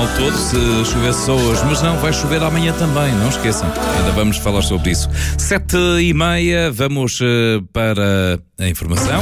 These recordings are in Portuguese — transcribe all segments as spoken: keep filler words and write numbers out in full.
mal todo se chovesse só hoje, mas não, vai chover amanhã também, não esqueçam. Ainda vamos falar sobre isso. Sete e meia, vamos uh, para a informação.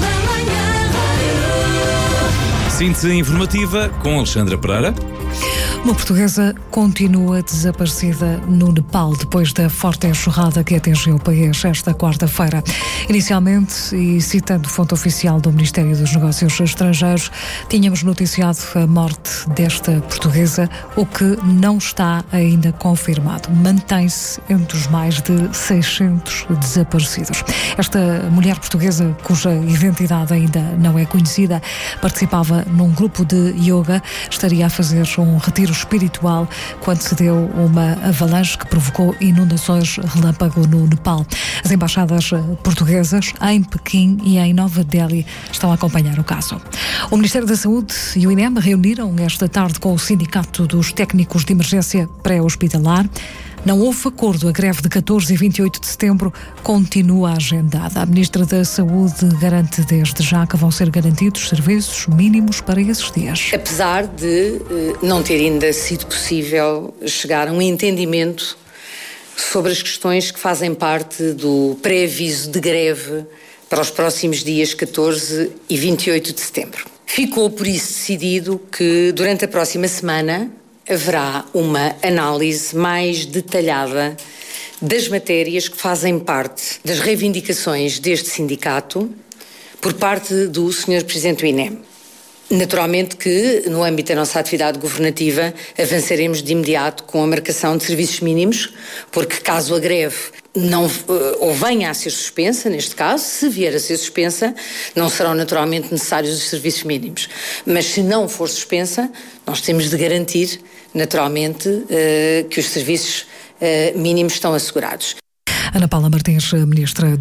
Síntese informativa com Alexandra Pereira. Uma portuguesa continua desaparecida no Nepal depois da forte enxurrada que atingiu o país esta quarta-feira. Inicialmente, e citando fonte oficial do Ministério dos Negócios Estrangeiros, tínhamos noticiado a morte desta portuguesa, o que não está ainda confirmado. Mantém-se entre os mais de seiscentos desaparecidos. Esta mulher portuguesa, cuja identidade ainda não é conhecida, participava num grupo de yoga, estaria a fazer um retiro espiritual quando se deu uma avalanche que provocou inundações relâmpago no Nepal. As embaixadas portuguesas em Pequim e em Nova Delhi estão a acompanhar o caso. O Ministério da Saúde e o INEM reuniram esta tarde com o Sindicato dos Técnicos de Emergência Pré-Hospitalar. Não houve acordo. A greve de catorze e vinte e oito de setembro continua agendada. A Ministra da Saúde garante desde já que vão ser garantidos serviços mínimos para esses dias. Apesar de eh, não ter ainda sido possível chegar a um entendimento sobre as questões que fazem parte do pré-aviso de greve para os próximos dias catorze e vinte e oito de setembro. Ficou por isso decidido que durante a próxima semana haverá uma análise mais detalhada das matérias que fazem parte das reivindicações deste sindicato por parte do senhor Presidente do INEM. Naturalmente que, no âmbito da nossa atividade governativa, avançaremos de imediato com a marcação de serviços mínimos, porque caso a greve não, ou venha a ser suspensa, neste caso, se vier a ser suspensa, não serão naturalmente necessários os serviços mínimos. Mas se não for suspensa, nós temos de garantir, naturalmente, uh, que os serviços uh, mínimos estão assegurados. Ana Paula Martins, Ministra